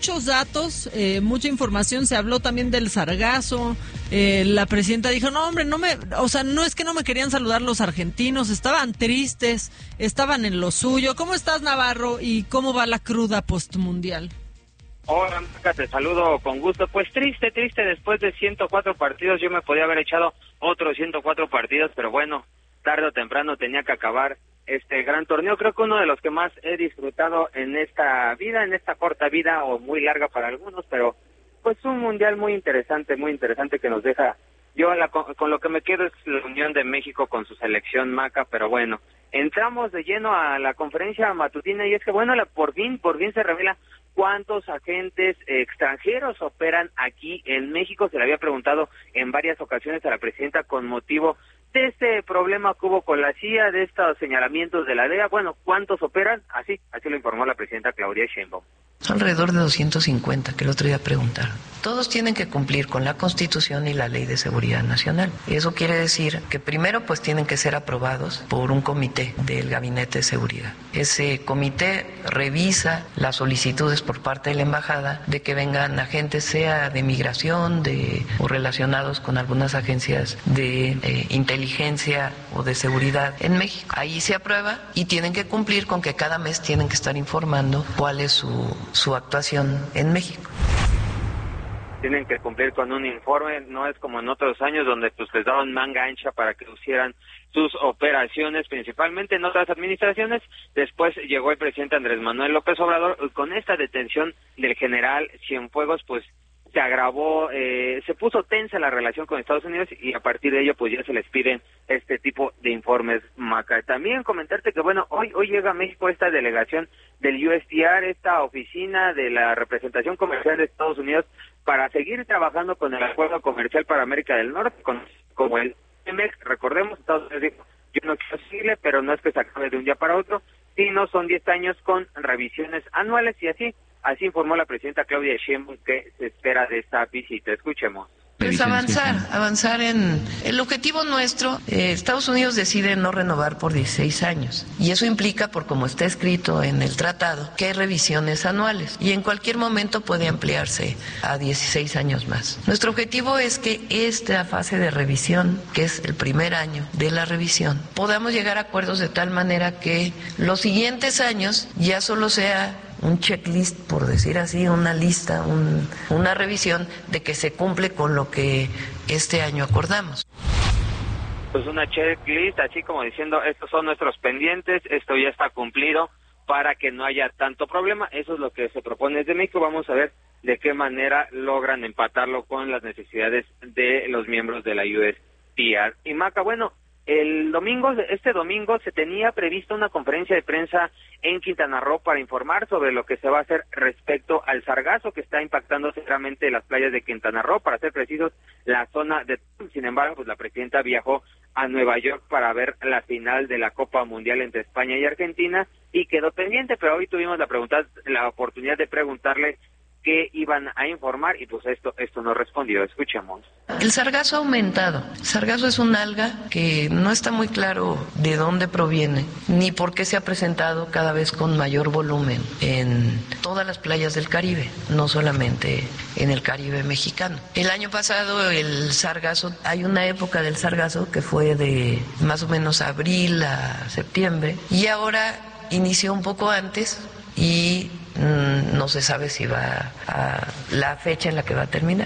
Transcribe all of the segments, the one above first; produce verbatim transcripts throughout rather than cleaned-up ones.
Muchos datos, eh, mucha información, se habló también del sargazo, eh, la presidenta dijo, no hombre, no me, o sea, no es que no me querían saludar los argentinos, estaban tristes, estaban en lo suyo. ¿Cómo estás, Navarro, y cómo va la cruda postmundial? Hola, Maca, te saludo con gusto. Pues triste, triste, después de ciento cuatro partidos, yo me podía haber echado otros ciento cuatro partidos, pero bueno, tarde o temprano tenía que acabar este gran torneo. Creo que uno de los que más he disfrutado en esta vida, en esta corta vida, o muy larga para algunos, pero pues un mundial muy interesante, muy interesante que nos deja. Yo la, con, con lo que me quedo es la unión de México con su selección, Maca, pero bueno, entramos de lleno a la conferencia matutina y es que bueno, la, por fin, por fin se revela cuántos agentes eh, extranjeros operan aquí en México. Se le había preguntado en varias ocasiones a la presidenta con motivo de este problema que hubo con la C I A, de estos señalamientos de la D E A. Bueno, ¿cuántos operan? Así, así lo informó la presidenta Claudia Sheinbaum. Alrededor de doscientos cincuenta, que el otro día preguntaron. Todos tienen que cumplir con la Constitución y la Ley de Seguridad Nacional. Eso quiere decir que primero pues tienen que ser aprobados por un comité del Gabinete de Seguridad. Ese comité revisa las solicitudes por parte de la embajada de que vengan agentes, sea de migración de, o relacionados con algunas agencias de eh, inteligencia o de seguridad en México. Ahí se aprueba y tienen que cumplir con que cada mes tienen que estar informando cuál es su su actuación en México. Tienen que cumplir con un informe, no es como en otros años donde pues les daban manga ancha para que hicieran sus operaciones, principalmente en otras administraciones. Después llegó el presidente Andrés Manuel López Obrador, con esta detención del general Cienfuegos, pues se agravó, eh, se puso tensa la relación con Estados Unidos y a partir de ello pues ya se les piden este tipo de informes, Maca. También comentarte que bueno, hoy hoy llega a México esta delegación del U S T R, esta oficina de la representación comercial de Estados Unidos, para seguir trabajando con el acuerdo comercial para América del Norte, con, como el T M E X. Recordemos, Estados Unidos dijo, yo no quiero seguirle, pero no es que se acabe de un día para otro, sino son diez años con revisiones anuales y así Así informó la presidenta Claudia Sheinbaum que se espera de esta visita. Escuchemos. Pues avanzar, avanzar en... El objetivo nuestro, eh, Estados Unidos decide no renovar por dieciséis años. Y eso implica, por como está escrito en el tratado, que hay revisiones anuales. Y en cualquier momento puede ampliarse a dieciséis años más. Nuestro objetivo es que esta fase de revisión, que es el primer año de la revisión, podamos llegar a acuerdos de tal manera que los siguientes años ya solo sea un checklist, por decir así, una lista, un, una revisión de que se cumple con lo que este año acordamos. Pues una checklist, así como diciendo, estos son nuestros pendientes, esto ya está cumplido para que no haya tanto problema. Eso es lo que se propone desde México. Vamos a ver de qué manera logran empatarlo con las necesidades de los miembros de la U S T R. Y Maca, bueno, el domingo, este domingo se tenía prevista una conferencia de prensa en Quintana Roo para informar sobre lo que se va a hacer respecto al sargazo que está impactando severamente las playas de Quintana Roo, para ser precisos, la zona de... Sin embargo, pues la presidenta viajó a Nueva York para ver la final de la Copa Mundial entre España y Argentina y quedó pendiente, pero hoy tuvimos la pregunta, la oportunidad de preguntarle qué iban a informar y pues esto esto no respondió. Escuchemos. El sargazo ha aumentado. El sargazo es un alga que no está muy claro de dónde proviene ni por qué se ha presentado cada vez con mayor volumen en todas las playas del Caribe, no solamente en el Caribe mexicano. El año pasado el sargazo, hay una época del sargazo que fue de más o menos abril a septiembre y ahora inició un poco antes y no se sabe si va a la fecha en la que va a terminar.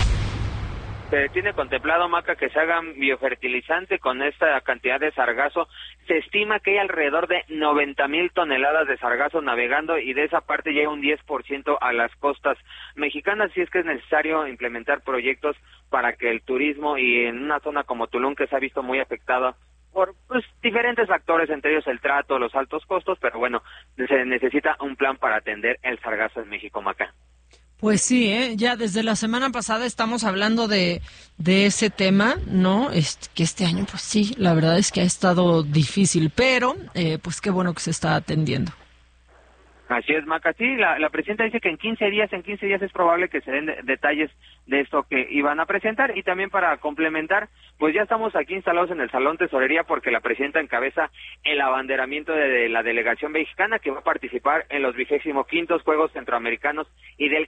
Se tiene contemplado, Maca, que se hagan biofertilizante con esta cantidad de sargazo. Se estima que hay alrededor de noventa mil toneladas de sargazo navegando y de esa parte llega un diez por ciento a las costas mexicanas. Así es que es necesario implementar proyectos para que el turismo, y en una zona como Tulum que se ha visto muy afectada por pues, diferentes factores, entre ellos el trato, los altos costos, pero bueno, se necesita un plan para atender el sargazo en México, Maca. Pues sí, ¿eh? Ya desde la semana pasada estamos hablando de, de ese tema, ¿no? Este, que este año, pues sí, la verdad es que ha estado difícil, pero eh, pues qué bueno que se está atendiendo. Así es, Maca. Sí, la, la presidenta dice que en quince días, en quince días es probable que se den de, detalles de esto que iban a presentar. Y también para complementar, pues ya estamos aquí instalados en el Salón Tesorería porque la presidenta encabeza el abanderamiento de, de la delegación mexicana que va a participar en los vigésimo quintos Juegos Centroamericanos y del